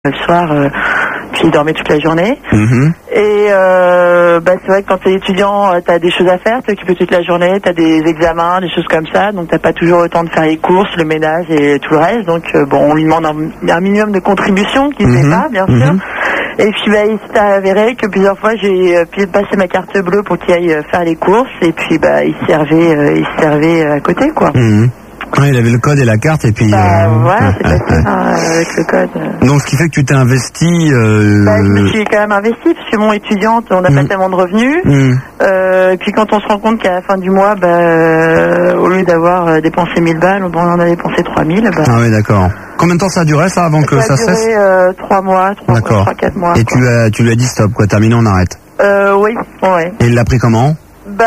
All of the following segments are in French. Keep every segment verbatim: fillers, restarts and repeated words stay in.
le soir, euh, puis il dormait toute la journée. Mmh. Et euh, bah, c'est vrai que quand t'es étudiant, t'as des choses à faire, t'es occupé toute la journée, t'as des examens, des choses comme ça, donc t'as pas toujours le temps de faire les courses, le ménage et tout le reste. Donc euh, bon, on lui demande un, un minimum de contribution qu'il ne Mmh. fait pas, bien Mmh. sûr. Et puis bah, il s'est avéré que plusieurs fois j'ai euh, pu passer ma carte bleue pour qu'il aille euh, faire les courses, et puis bah il servait, euh, il servait à côté, quoi. Mmh. Ouais, il avait le code et la carte et puis... Bah euh, voilà, c'est ouais, facile ouais. hein, avec le code. euh. Donc ce qui fait que tu t'es investi... Euh... Bah, je me suis quand même investie, parce que mon étudiante, on n'a Mm. pas tellement de revenus. Mmh. Euh, et puis quand on se rend compte qu'à la fin du mois, bah, euh, au lieu d'avoir euh, dépensé mille balles, bon, on en a dépensé trois mille. Bah, Ah oui, d'accord. Combien de temps ça a duré ça avant que ça ça a cesse? duré euh, trois mois, trois, D'accord. trois, quatre mois. Et quoi. tu, as, tu lui as dit stop, quoi, terminé, on arrête. Euh, oui, ouais. Et il l'a pris comment? Bah,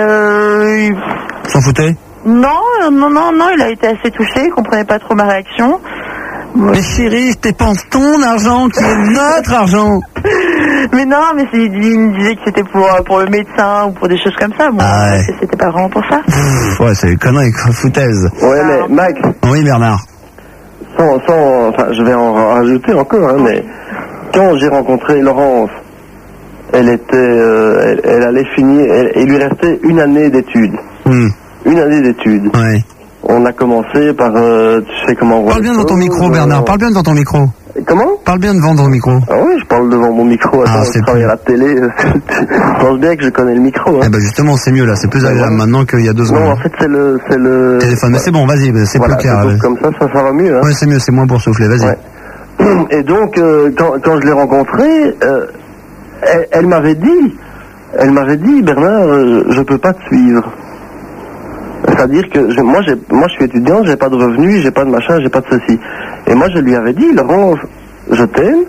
euh, il- S'en foutait? non, non, non, non, il a été assez touché, il comprenait pas trop ma réaction. Mais chérie, je dépense ton argent qui est notre argent. Mais non, mais c'est- il me disait que c'était pour, euh, pour le médecin ou pour des choses comme ça. Bon, Ah ouais. c'était pas vraiment pour ça. Pff, ouais, c'est une connerie, quoi, foutaise. Ouais, mais Max, Oui, Bernard. sans, sans, enfin, je vais en rajouter encore, hein, mais quand j'ai rencontré Laurence, elle était, euh, elle, elle allait finir, elle- il lui restait une année d'études. Mmh. Une année d'études. Ouais. On a commencé par, euh, tu sais comment on voit Parle les bien dans ton choses, micro, Bernard. euh, Parle bien dans ton micro. Comment? Parle bien devant ton micro. Ah oui, je parle devant mon micro. Attends, Ah, je c'est travaille plus- à la télé. Je pense bien que je connais le micro. Hein. Eh ben justement, c'est mieux là. C'est plus agréable maintenant qu'il y a deux Non, en secondes. fait, c'est le, c'est le. Téléphone. Mais c'est bon, vas-y, c'est Voilà, plus clair. c'est Ouais, comme ça, ça, ça va mieux. Hein. ouais, c'est mieux, c'est moins pour souffler. Vas-y. Ouais. Et donc, euh, quand, quand je l'ai rencontrée, euh, elle, elle m'avait dit, elle m'avait dit, Bernard, euh, je peux pas te suivre. C'est-à-dire que je, moi, j'ai, moi, je suis étudiant, j'ai pas de revenus, j'ai pas de machin, j'ai pas de ceci. Et moi, je lui avais dit, Laurence, je t'aime.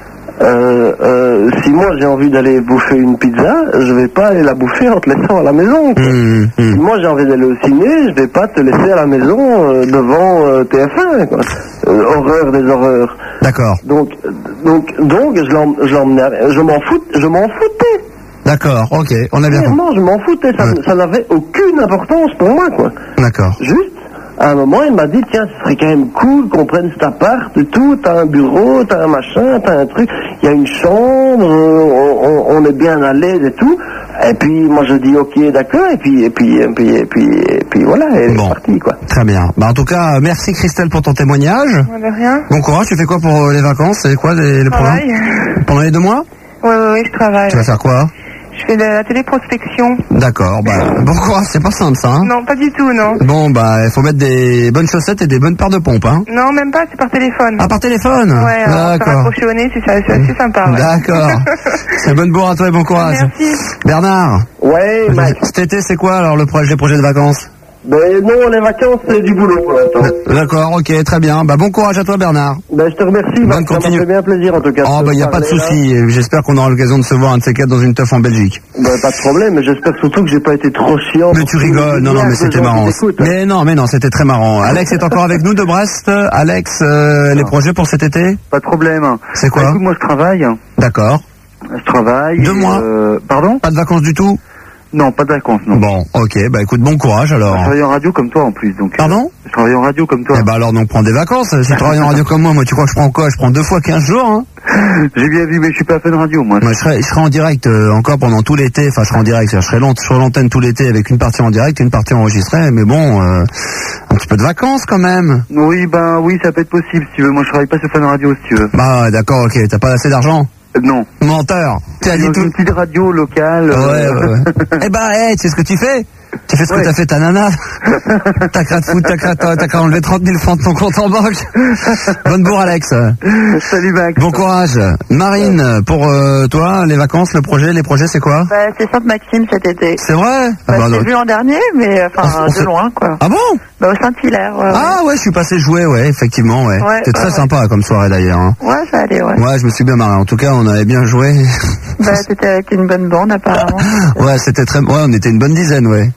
Euh, euh, si moi j'ai envie d'aller bouffer une pizza, je vais pas aller la bouffer en te laissant à la maison. quoi. Mmh, mmh. Si moi j'ai envie d'aller au ciné, je vais pas te laisser à la maison euh, devant euh, T F un. Quoi. Euh, horreur des horreurs. D'accord. Donc, donc, donc, je l'em- je l'emmenais, à- je m'en fout, je m'en foutais. D'accord. Ok. On a bien compris. Clairement, je m'en foutais. Ça, Ouais. ça n'avait aucune importance pour moi, quoi. D'accord. Juste, à un moment, il m'a dit, tiens, ce serait quand même cool qu'on prenne cet appart et tout. T'as un bureau, t'as un machin, t'as un truc. Il y a une chambre, euh, on, on- on est bien à l'aise et tout. Et puis, moi, je dis, ok, d'accord. Et puis, et puis, et puis, et puis, et puis, voilà, elle Bon. est partie, quoi. Très bien. Bah en tout cas, merci Christelle pour ton témoignage. De rien. Bon courage. Tu fais quoi pour euh, les vacances? C'est quoi les, les programmes pendant les deux mois? Oui, oui, oui, je travaille. Tu vas faire quoi? Je fais de la téléprospection. D'accord. Bah bon courage. C'est pas simple ça. Hein. Non, pas du tout, non. Bon bah il faut mettre des bonnes chaussettes et des bonnes paires de pompes. Hein. Non, même pas, c'est par téléphone. Ah par téléphone. Ouais, alors, se D'accord. raccrocher au nez, c'est ça, c'est assez sympa. Ouais. D'accord. C'est bonne bourre à toi et bon courage. Merci. Bernard. Ouais, Max. Cet été c'est quoi alors le projet, projet de vacances? Ben non, les vacances, c'est du boulot pour l'instant. D'accord, ok, très bien. Bah bon courage à toi Bernard. Ben, je te remercie, Bonne Max, ça m'a continu- fait bien plaisir en tout cas. Oh de bah te y a pas de parler, là. souci. J'espère qu'on aura l'occasion de se voir un de ces quatre dans une teuf en Belgique. Ben, pas de problème, mais j'espère surtout que j'ai pas été trop chiant. Mais tu rigoles, non non mais c'était marrant. Mais non mais non c'était très marrant. Alex est encore avec nous de Brest. Alex, euh, les projets pour cet été? Pas de problème. C'est quoi? Bah, écoute, moi je travaille. D'accord. Je travaille. Deux et, mois. euh, pardon? Pas de vacances du tout? Non, pas de vacances, non. Bon, ok, bah écoute, bon courage Je alors. travaille en radio comme toi en plus, donc. euh, Pardon? Je travaille en radio comme toi. Eh bah alors donc prends des vacances. Si tu travailles en radio comme moi, moi tu crois que je prends quoi? Je prends deux fois quinze jours. Hein. J'ai bien vu, mais je suis pas fan de radio, moi. Moi je serai, je serai en direct euh, encore pendant tout l'été. Enfin je serai en direct, je serai lent- sur l'antenne tout l'été avec une partie en direct et une partie enregistrée. Mais bon, euh, un petit peu de vacances quand même. Oui, ben oui, ça peut être possible si tu veux. Moi je travaille pas sur fan radio si tu veux. Bah ouais, d'accord, ok. T'as pas assez d'argent? Euh, non. Menteur. Tu as dit Dans tout. une petite radio locale. Ouais, euh, ouais, ouais. Eh bah, hey, tu sais ce que tu fais? Tu fais ce que Ouais. t'as fait ta nana. T'as qu'à te foutre, t'as qu'à, t'as qu'à enlever trente mille francs de ton compte en banque. Bonne bourre, Alex. Salut Max. Bon courage. Marine, pour euh, toi, les vacances, le projet, les projets, c'est quoi? Bah, c'est Sainte-Maxime cet été. C'est vrai? Bah, Ah bah, je l'ai non. vu l'an dernier, mais enfin, On- on de fait- loin, quoi. Ah bon? Bah, au Saint-Hilaire, ouais. Ah ouais, je suis passé jouer, ouais, effectivement, ouais. Ouais, C'était très ouais, sympa comme soirée d'ailleurs. Hein. Ouais, ça allait, ouais. Ouais, je me suis bien marré. En tout cas, on avait bien joué. Bah, c'était avec une bonne bande, apparemment. Ouais, c'était très... Ouais, on était une bonne dizaine, ouais.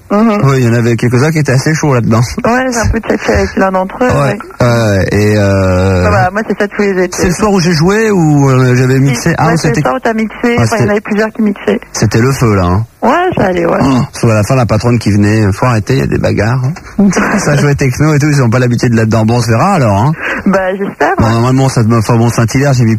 Mhm. Oui, il y en avait quelques-uns qui étaient assez chauds là-dedans. Ouais, j'ai un peu tchatché avec l'un d'entre eux. Ouais. Ouais. Euh, et euh... Ah bah, moi, c'est ça tous les étés. c'est le soir où j'ai joué ou euh, j'avais mixé. Ah, ouais, ou c'est le c'était soir où t'as mixé. Ah, Enfin, il y en c'était- avait plusieurs qui mixaient. c'était le feu là. Hein. Ouais, ça allait, ouais. Oh, sauf à la fin, la patronne qui venait, faut arrêter, il y a des bagarres. Hein. Ça jouait techno et tout, ils ont pas l'habitude de là-dedans. Bon, on se verra alors. Hein. Bah, j'espère. Bon, Ouais. normalement, ça te me fait bon Saint-Hilaire, j'ai mis